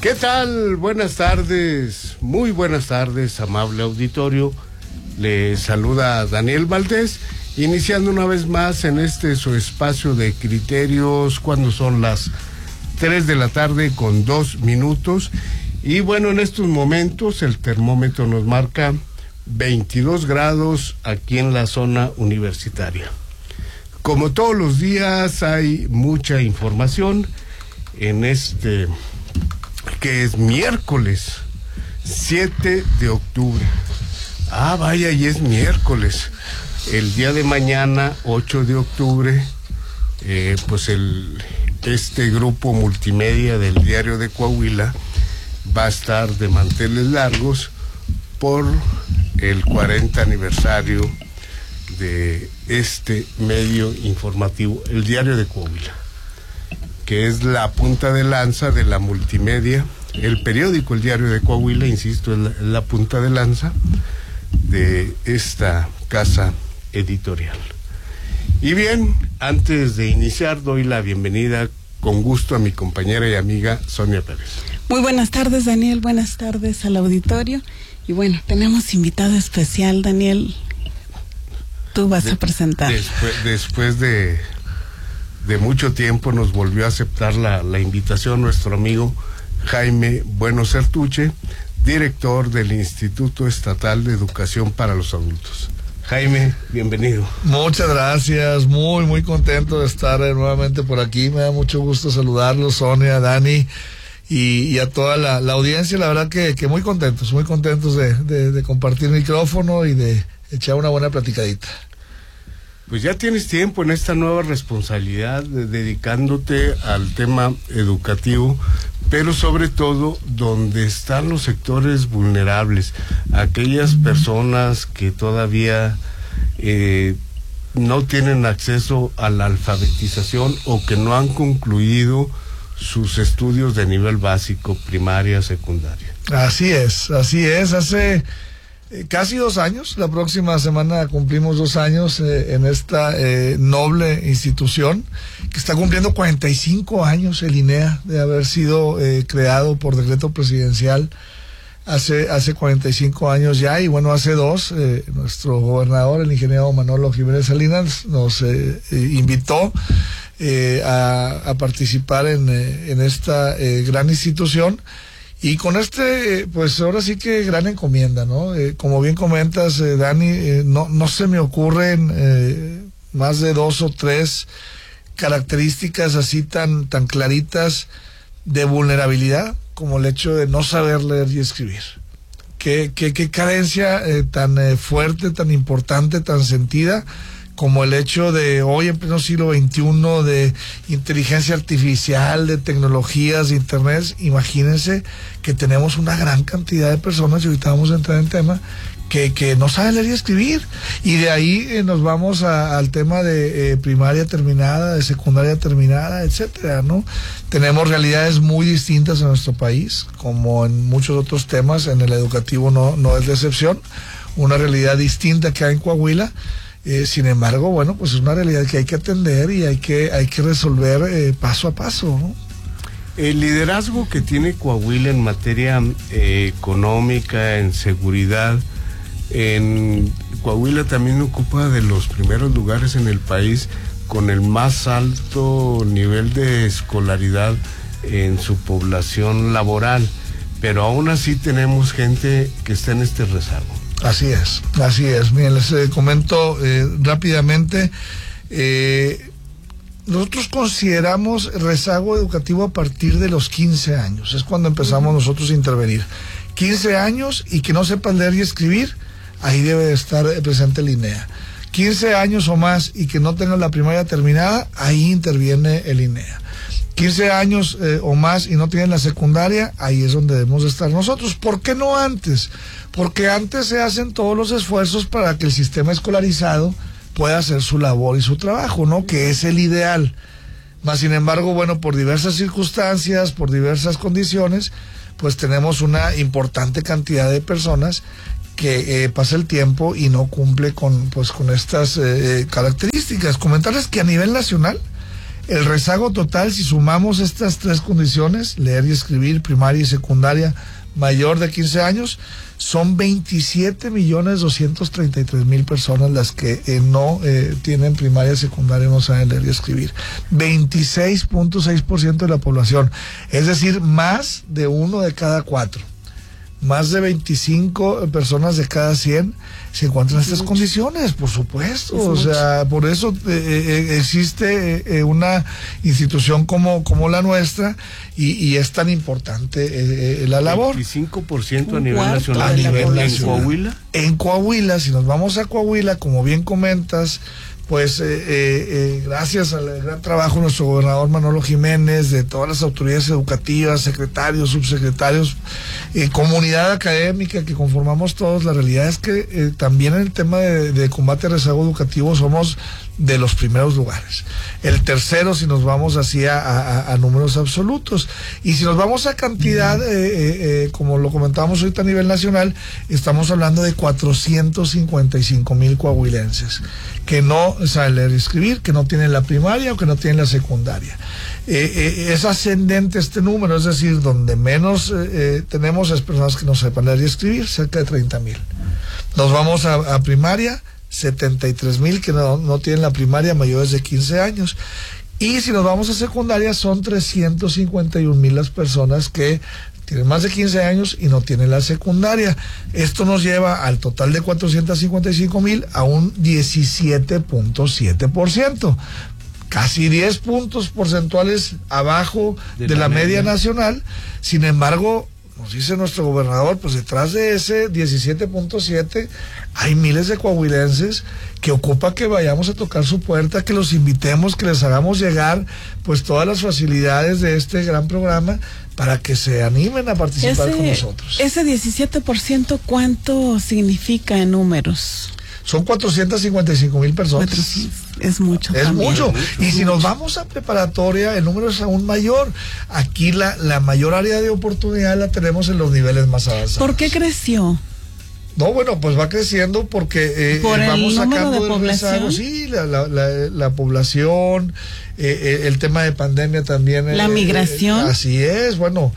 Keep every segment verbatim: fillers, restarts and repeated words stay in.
¿Qué tal? Buenas tardes, muy buenas tardes, amable auditorio. Le saluda Daniel Valdés, iniciando una vez más en este su espacio de criterios cuando son las tres de la tarde con dos minutos. Y bueno, en estos momentos el termómetro nos marca veintidós grados aquí en la zona universitaria. Como todos los días hay mucha información en este que es miércoles siete de octubre. Ah, vaya, y es miércoles. El día de mañana, ocho de octubre, eh, pues el este grupo multimedia del Diario de Coahuila va a estar de manteles largos por el cuarenta aniversario de este medio informativo, el Diario de Coahuila, que es la punta de lanza de la multimedia. El periódico El Diario de Coahuila, insisto, es la, es la punta de lanza de esta casa editorial. Y bien, antes de iniciar, doy la bienvenida con gusto a mi compañera y amiga Sonia Pérez. Muy buenas tardes, Daniel, buenas tardes al auditorio. Y bueno, tenemos invitado especial, Daniel. Tú vas de, a presentar. Después, después de... de mucho tiempo nos volvió a aceptar la, la invitación nuestro amigo Jaime Bueno Certuche, director del Instituto Estatal de Educación para los Adultos. Jaime, bienvenido. Muchas gracias, muy muy contento de estar eh, nuevamente por aquí, me da mucho gusto saludarlos, Sonia, Dani y, y a toda la, la audiencia. La verdad que, que muy contentos, muy contentos de, de, de compartir micrófono y de echar una buena platicadita. Pues ya tienes tiempo en esta nueva responsabilidad de, dedicándote al tema educativo, pero sobre todo donde están los sectores vulnerables, aquellas personas que todavía eh, no tienen acceso a la alfabetización o que no han concluido sus estudios de nivel básico, primaria, secundaria. Así es, así es, hace... Eh, casi dos años, la próxima semana cumplimos dos años eh, en esta eh, noble institución que está cumpliendo cuarenta y cinco años, el INEA, de haber sido eh, creado por decreto presidencial hace hace cuarenta y cinco años ya. Y bueno, hace dos, eh, nuestro gobernador, el ingeniero Manolo Jiménez Salinas, nos eh, eh, invitó eh, a, a participar en, eh, en esta eh, gran institución. Y con este, pues ahora sí que gran encomienda, ¿no? Eh, como bien comentas, eh, Dani, eh, no, no se me ocurren eh, más de dos o tres características así tan, tan claritas de vulnerabilidad como el hecho de no saber leer y escribir. Qué, qué, qué carencia eh, tan eh, fuerte, tan importante, tan sentida, como el hecho de hoy en pleno siglo veintiuno de inteligencia artificial, de tecnologías, de internet. Imagínense que tenemos una gran cantidad de personas, y ahorita vamos a entrar en tema, que, que no saben leer y escribir. Y de ahí eh, nos vamos a, al tema de eh, primaria terminada, de secundaria terminada, etcétera, ¿no? Tenemos realidades muy distintas en nuestro país, como en muchos otros temas, en el educativo no, no es de excepción, una realidad distinta que hay en Coahuila. Eh, sin embargo, bueno, pues es una realidad que hay que atender y hay que, hay que resolver eh, paso a paso, ¿no? El liderazgo que tiene Coahuila en materia eh, económica, en seguridad, en Coahuila también ocupa de los primeros lugares en el país con el más alto nivel de escolaridad en su población laboral, pero aún así tenemos gente que está en este rezago. Así es, así es. Miren, les eh, comento eh, rápidamente. Eh, nosotros consideramos rezago educativo a partir de los quince años. Es cuando empezamos nosotros a intervenir. quince años y que no sepan leer y escribir, ahí debe de estar presente el INEA. quince años o más y que no tengan la primaria terminada, ahí interviene el INEA. quince años eh, o más y no tienen la secundaria, ahí es donde debemos estar nosotros. ¿Por qué no antes? Porque antes se hacen todos los esfuerzos para que el sistema escolarizado pueda hacer su labor y su trabajo, ¿no? Que es el ideal. Mas, sin embargo, bueno, por diversas circunstancias, por diversas condiciones, pues tenemos una importante cantidad de personas que eh, pasa el tiempo y no cumple con, pues, con estas eh, características. Comentarles que a nivel nacional, El rezago total, si sumamos estas tres condiciones, leer y escribir, primaria y secundaria, mayor de quince años, son veintisiete millones doscientos treinta y tres mil personas las que eh, no eh, tienen primaria y secundaria, no saben leer y escribir. veintiséis punto seis por ciento de la población, es decir, más de uno de cada cuatro. Más de veinticinco personas de cada cien se encuentran en estas mucho. condiciones, por supuesto. Es o mucho. sea, por eso eh, eh, existe eh, una institución como, como la nuestra y, y es tan importante eh, la labor. veinticinco por ciento a nivel nacional. A nivel nacional. ¿En Coahuila? En Coahuila, si nos vamos a Coahuila, como bien comentas, pues eh, eh, eh, gracias al gran trabajo de nuestro gobernador Manolo Jiménez, de todas las autoridades educativas, secretarios, subsecretarios, eh, comunidad académica que conformamos todos, la realidad es que eh, también en el tema de, de combate al rezago educativo somos de los primeros lugares. El tercero si nos vamos así a, a, a números absolutos. Y si nos vamos a cantidad, eh, eh, eh, como lo comentábamos ahorita a nivel nacional, estamos hablando de cuatrocientos cincuenta y cinco mil coahuilenses que no saben leer y escribir, que no tienen la primaria o que no tienen la secundaria. Eh, eh, es ascendente este número, es decir, donde menos eh, eh, tenemos es personas que no sepan leer y escribir, cerca de treinta mil. Nos vamos a, a primaria, setenta y tres mil que no, no tienen la primaria, mayores de quince años. Y si nos vamos a secundaria, son trescientos cincuenta y un mil las personas que tienen más de quince años y no tienen la secundaria. Esto nos lleva al total de cuatrocientos cincuenta y cinco mil a un diecisiete punto siete por ciento. Casi diez puntos porcentuales abajo de, de la, la media, media nacional. Sin embargo, nos dice nuestro gobernador, pues detrás de ese diecisiete punto siete hay miles de coahuilenses que ocupa que vayamos a tocar su puerta, que los invitemos, que les hagamos llegar pues todas las facilidades de este gran programa para que se animen a participar ese, con nosotros. Ese diecisiete por ciento, ¿cuánto significa en números? Son cuatrocientos cincuenta y cinco mil personas. Es mucho. Es también. mucho. mucho. Y si mucho. nos vamos a preparatoria, el número es aún mayor. Aquí la, la mayor área de oportunidad la tenemos en los niveles más avanzados. ¿Por qué creció? No, bueno, pues va creciendo porque eh, ¿Por eh, vamos el número sacando de población? Rezago, sí, la, la, la, la población, eh, eh, el tema de pandemia también. La eh, migración. Eh, así es, bueno,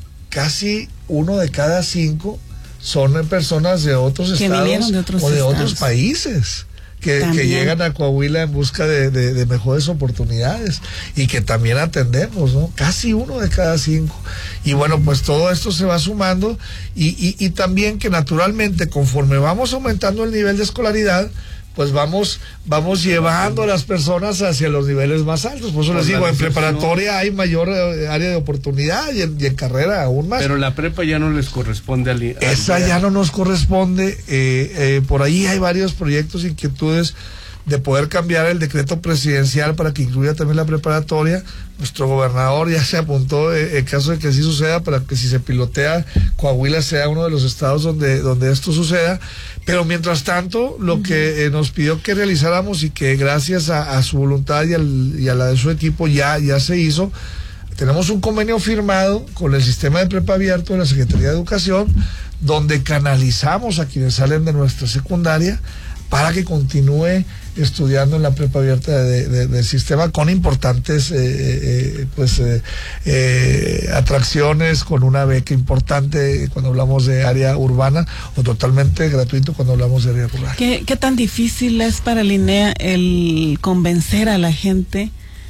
casi uno de cada cinco son personas de otros que estados de otros o de estados. otros países. Que, que llegan a Coahuila en busca de, de, de mejores oportunidades y que también atendemos, ¿no? Casi uno de cada cinco. Y bueno, pues todo esto se va sumando y, y, y también que naturalmente conforme vamos aumentando el nivel de escolaridad, pues vamos vamos llevando a las personas hacia los niveles más altos. Por eso les digo, en preparatoria hay mayor eh, área de oportunidad y en, y en carrera aún más. Pero la prepa ya no les corresponde al... al Esa ya no nos corresponde. Eh, eh, por ahí hay varios proyectos, inquietudes de poder cambiar el decreto presidencial para que incluya también la preparatoria. Nuestro gobernador ya se apuntó eh, en caso de que así suceda, para que si se pilotea, Coahuila sea uno de los estados donde, donde esto suceda. Pero mientras tanto, lo uh-huh. que eh, nos pidió que realizáramos y que gracias a, a su voluntad y, al, y a la de su equipo ya, ya se hizo, tenemos un convenio firmado con el sistema de prepa abierto de la Secretaría de Educación, donde canalizamos a quienes salen de nuestra secundaria para que continúe estudiando en la prepa abierta de, de, del sistema con importantes eh, eh, pues eh, eh, atracciones, con una beca importante cuando hablamos de área urbana o totalmente gratuito cuando hablamos de área rural. ¿Qué, qué tan difícil es para el I N E A el convencer a la gente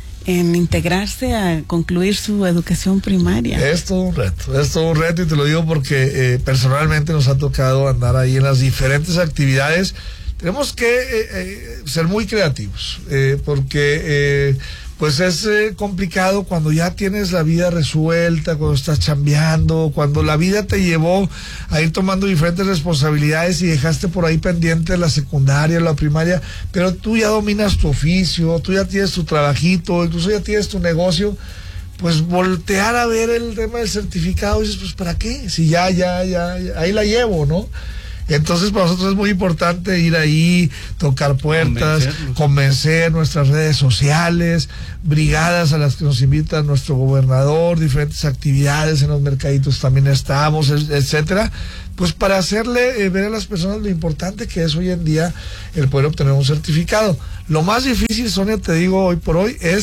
en integrarse a concluir su educación primaria? Es todo un reto, es todo un reto y te lo digo porque eh, personalmente nos ha tocado andar ahí en las diferentes actividades. Tenemos que eh, eh, ser muy creativos, eh, porque eh, pues es eh, complicado cuando ya tienes la vida resuelta, cuando estás chambeando, cuando la vida te llevó a ir tomando diferentes responsabilidades y dejaste por ahí pendiente la secundaria, la primaria, pero tú ya dominas tu oficio, tú ya tienes tu trabajito, incluso ya tienes tu negocio. Pues voltear a ver el tema del certificado y dices, pues ¿para qué? Si ya, ya, ya, ya ahí la llevo, ¿no? Entonces para nosotros es muy importante ir ahí, tocar puertas, convencer nuestras redes sociales, brigadas a las que nos invita nuestro gobernador, diferentes actividades en los mercaditos también estamos, etcétera, pues para hacerle eh, ver a las personas lo importante que es hoy en día el poder obtener un certificado. Lo más difícil, Sonia, te digo hoy por hoy, es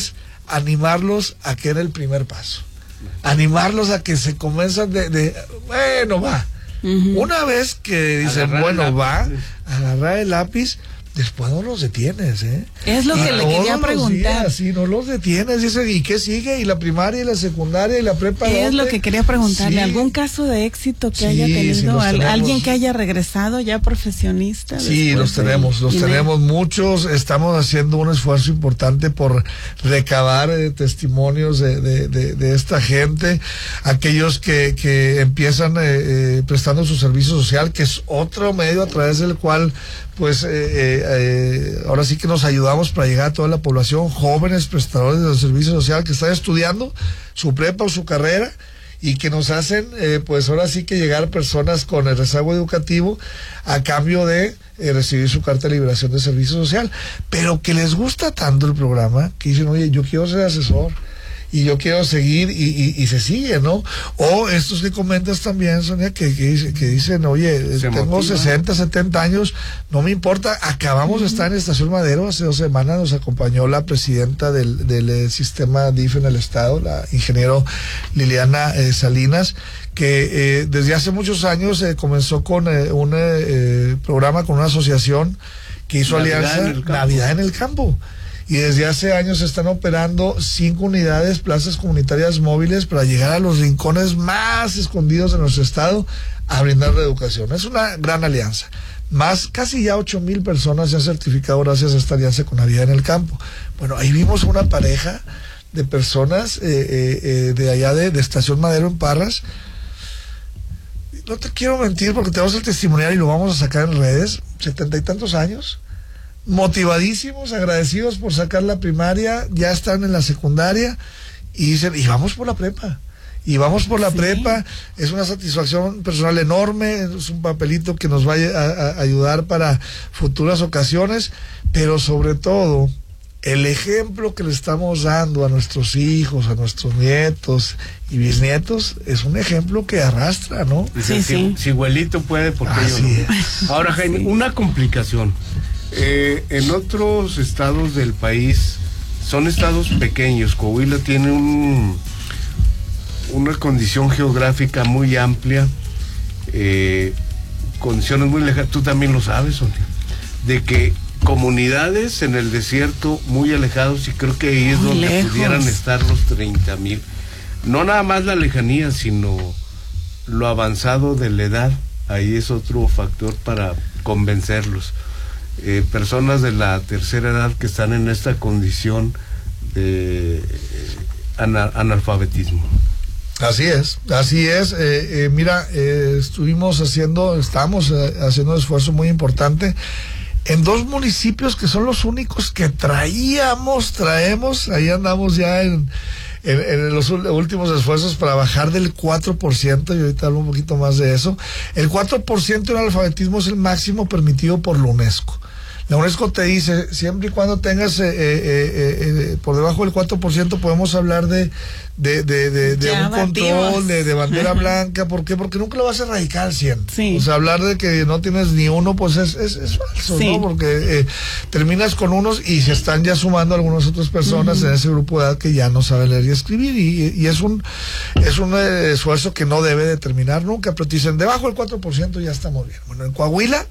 animarlos a que era el primer paso. Animarlos a que se comienzan de, de bueno, va. Uh-huh. Una vez que dicen, agarrar bueno, va, agarrar el lápiz, después no los detienes, ¿eh? Es lo y que le quería preguntar. Días, sí, no los detienes, dice, ¿y qué sigue? ¿Y la primaria, y la secundaria, y la prepa? Es ¿dónde? Lo que quería preguntarle, sí. ¿Algún caso de éxito que sí, haya tenido? Sí, ¿Alguien que haya regresado ya profesionista? Sí, los tenemos, los tenemos muchos. Estamos haciendo un esfuerzo importante por recabar eh, testimonios de, de, de, de esta gente, aquellos que, que empiezan eh, eh, prestando su servicio social, que es otro medio a través del cual pues eh, eh, eh, ahora sí que nos ayudamos para llegar a toda la población, jóvenes prestadores de servicio social que están estudiando su prepa o su carrera y que nos hacen eh, pues ahora sí que llegar personas con el rezago educativo a cambio de eh, recibir su carta de liberación de servicio social, pero que les gusta tanto el programa que dicen, oye, yo quiero ser asesor y yo quiero seguir y, y, y se sigue, ¿no? O estos que comentas también, Sonia, que, que, que dicen, oye, se tengo motiva. sesenta, setenta años, no me importa, acabamos uh-huh. de estar en Estación Madero, hace dos semanas nos acompañó la presidenta del, del sistema D I F en el estado, la ingeniero Liliana eh, Salinas, que eh, desde hace muchos años eh, comenzó con eh, un eh, programa, con una asociación que hizo Navidad alianza en Navidad en el Campo. Y desde hace años están operando cinco unidades, plazas comunitarias móviles para llegar a los rincones más escondidos de nuestro estado a brindar la educación. Es una gran alianza. Más, casi ya ocho mil personas se han certificado gracias a esta alianza con Navidad en el Campo. Bueno, ahí vimos una pareja de personas eh, eh, eh, de allá de, de Estación Madero en Parras. No te quiero mentir porque tenemos el testimonial y lo vamos a sacar en redes. Setenta y tantos años. Motivadísimos, agradecidos por sacar la primaria, ya están en la secundaria y dicen, y vamos por la prepa, y vamos por la sí. prepa, es una satisfacción personal enorme, es un papelito que nos va a, a, a ayudar para futuras ocasiones, pero sobre todo, el ejemplo que le estamos dando a nuestros hijos, a nuestros nietos y bisnietos, es un ejemplo que arrastra, ¿no? Sí, sí. Si, si abuelito puede, ¿por qué yo no? Ahora, Jaime, sí. una complicación. Eh, en otros estados del país, son estados pequeños, Coahuila tiene un, una condición geográfica muy amplia, eh, condiciones muy lejanas, tú también lo sabes, Sonia, de que comunidades en el desierto muy alejados, y creo que ahí es donde lejos. pudieran estar los treinta mil, no nada más la lejanía, sino lo avanzado de la edad, ahí es otro factor para convencerlos. Eh, personas de la tercera edad que están en esta condición de eh, ana, analfabetismo. Así es, así es. Eh, eh, mira, eh, estuvimos haciendo, estamos eh, haciendo un esfuerzo muy importante en dos municipios que son los únicos que traíamos, traemos, ahí andamos ya en, en, en los últimos esfuerzos para bajar del cuatro por ciento, y ahorita hablo un poquito más de eso. El cuatro por ciento del analfabetismo es el máximo permitido por la UNESCO. La UNESCO te dice, siempre y cuando tengas eh, eh, eh, por debajo del cuatro por ciento podemos hablar de de, de, de, de un control, de, de bandera blanca. ¿Por qué? Porque nunca lo vas a erradicar al cien. Sí. O sea, hablar de que no tienes ni uno, pues es, es, es falso, sí. ¿no? Porque eh, terminas con unos y se están ya sumando algunas otras personas uh-huh. en ese grupo de edad que ya no sabe leer y escribir. Y, y es un es un eh, esfuerzo que no debe de terminar nunca. Pero te dicen, debajo del cuatro por ciento ya estamos bien. Bueno, en Coahuila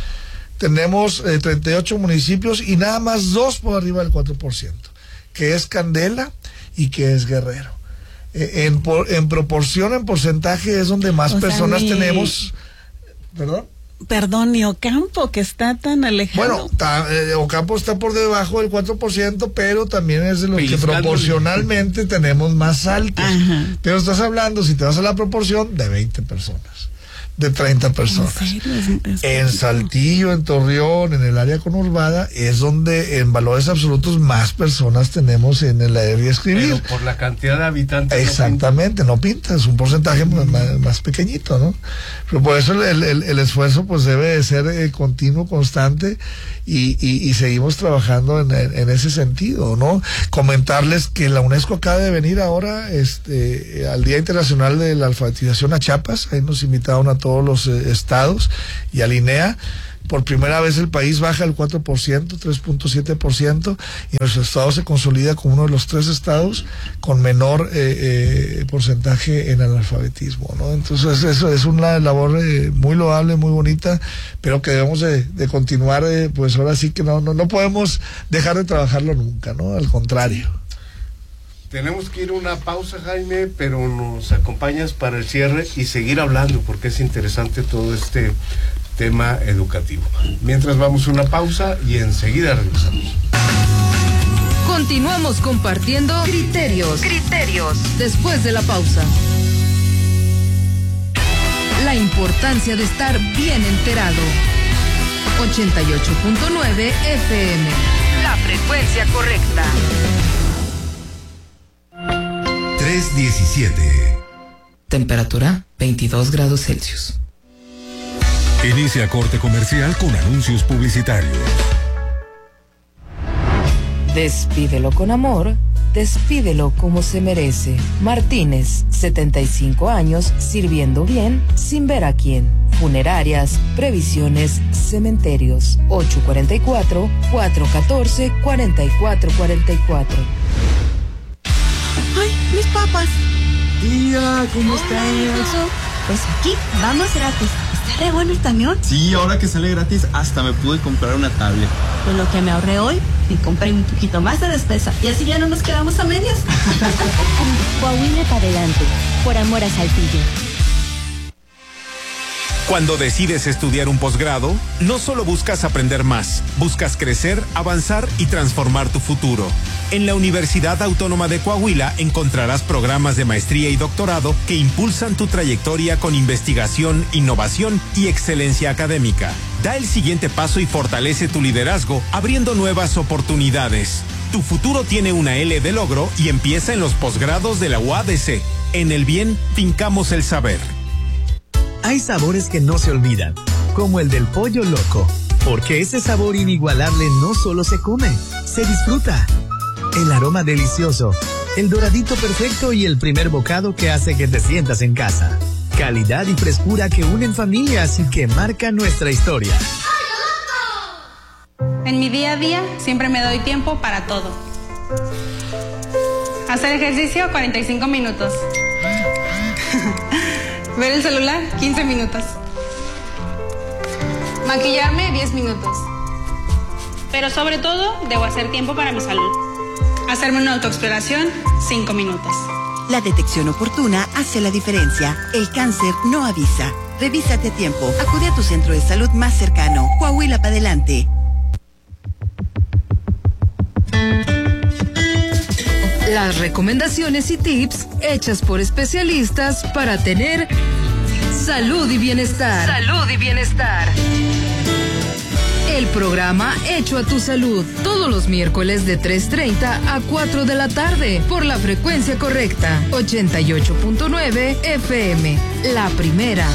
tenemos eh, treinta y ocho municipios y nada más dos por arriba del cuatro por ciento, que es Candela y que es Guerrero. Eh, en, por, en proporción, en porcentaje, es donde más o personas sea, mi... tenemos. ¿Perdón? Perdón, y Ocampo, que está tan alejado. Bueno, ta, eh, Ocampo está por debajo del cuatro por ciento, pero también es de los que proporcionalmente tenemos más altos. Ajá. Pero estás hablando, si te vas a la proporción, de veinte personas. De treinta personas. ¿En, es, es en Saltillo, en Torreón, en el área conurbada, es donde en valores absolutos más personas tenemos en el leer y escribir. Pero por la cantidad de habitantes. Exactamente, no pinta, no pinta es un porcentaje mm. más, más pequeñito, ¿no? Pero por eso el, el, el esfuerzo pues debe de ser eh, continuo, constante, y, y, y seguimos trabajando en, en, en ese sentido, ¿no? Comentarles que la UNESCO acaba de venir ahora este, al Día Internacional de la Alfabetización a Chiapas, ahí nos invitaron a todos los eh, estados y al I N E A, Por primera vez el país baja el cuatro por ciento, tres punto siete por ciento, y nuestro estado se consolida como uno de los tres estados con menor eh, eh, porcentaje en analfabetismo, ¿no? Entonces eso es una labor eh, muy loable, muy bonita, pero que debemos de, de continuar, eh, pues ahora sí que no, no, no podemos dejar de trabajarlo nunca, ¿no? Al contrario. Tenemos que ir a una pausa, Jaime, pero nos acompañas para el cierre y seguir hablando, porque es interesante todo este tema educativo. Mientras vamos a una pausa y enseguida regresamos. Continuamos compartiendo criterios, criterios, después de la pausa. La importancia de estar bien enterado. ochenta y ocho punto nueve F M, la frecuencia correcta. tres diecisiete. Temperatura veintidós grados Celsius. Inicia corte comercial con anuncios publicitarios. Despídelo con amor, despídelo como se merece. Martínez, setenta y cinco años, sirviendo bien, sin ver a quién. Funerarias, previsiones, cementerios. ocho cuarenta y cuatro, cuatro catorce, cuarenta y cuatro cuarenta y cuatro. ¡Ay, mis papas! Tía, ¿cómo estás? Pues aquí, vamos gratis. ¿Está re bueno el camión? Sí, ahora que sale gratis, hasta me pude comprar una tablet. Pues lo que me ahorré hoy, y compré un poquito más de despesa. Y así ya no nos quedamos a medias. Coahuila para adelante, por amor a Saltillo. Cuando decides estudiar un posgrado, no solo buscas aprender más, buscas crecer, avanzar y transformar tu futuro. En la Universidad Autónoma de Coahuila encontrarás programas de maestría y doctorado que impulsan tu trayectoria con investigación, innovación y excelencia académica. Da el siguiente paso y fortalece tu liderazgo, abriendo nuevas oportunidades. Tu futuro tiene una L de logro y empieza en los posgrados de la U A D C. En el bien, fincamos el saber. Hay sabores que no se olvidan, como el del pollo loco, porque ese sabor inigualable no solo se come, se disfruta. El aroma delicioso, el doradito perfecto y el primer bocado que hace que te sientas en casa. Calidad y frescura que unen familias y que marcan nuestra historia. En mi día a día siempre me doy tiempo para todo. Hacer ejercicio cuarenta y cinco minutos. Ver el celular, quince minutos. Maquillarme, diez minutos. Pero sobre todo, debo hacer tiempo para mi salud. Hacerme una autoexploración, cinco minutos. La detección oportuna hace la diferencia. El cáncer no avisa. Revísate a tiempo. Acude a tu centro de salud más cercano. Coahuila para adelante. Las recomendaciones y tips hechas por especialistas para tener salud y bienestar. Salud y bienestar. El programa Hecho a tu Salud, todos los miércoles de tres treinta a cuatro de la tarde, por la frecuencia correcta, ochenta y ocho punto nueve F M, la primera.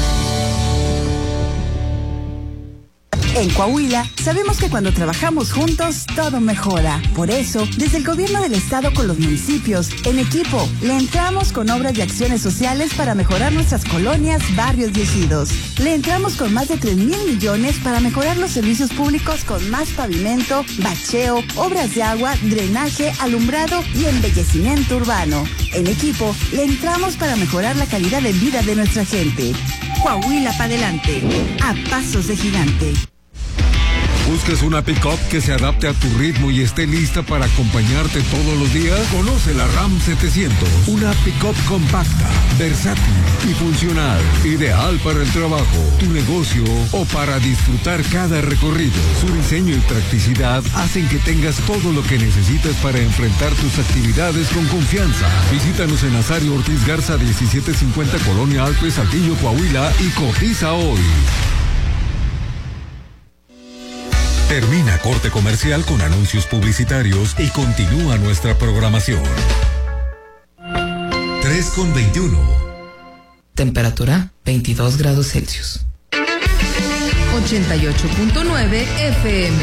En Coahuila, sabemos que cuando trabajamos juntos, todo mejora. Por eso, desde el gobierno del estado con los municipios, en equipo, le entramos con obras y acciones sociales para mejorar nuestras colonias, barrios y ejidos. Le entramos con más de tres mil millones para mejorar los servicios públicos con más pavimento, bacheo, obras de agua, drenaje, alumbrado y embellecimiento urbano. En equipo, le entramos para mejorar la calidad de vida de nuestra gente. Coahuila para adelante, a pasos de gigante. ¿Buscas una pick-up que se adapte a tu ritmo y esté lista para acompañarte todos los días? Conoce la Ram setecientos, una pick-up compacta, versátil y funcional, ideal para el trabajo, tu negocio o para disfrutar cada recorrido. Su diseño y practicidad hacen que tengas todo lo que necesitas para enfrentar tus actividades con confianza. Visítanos en Nazario Ortiz Garza diecisiete cincuenta Colonia Alpes, Saltillo, Coahuila y cotiza hoy. Termina corte comercial con anuncios publicitarios y continúa nuestra programación. tres con veintiuno. Temperatura veintidós grados Celsius. ochenta y ocho punto nueve F M.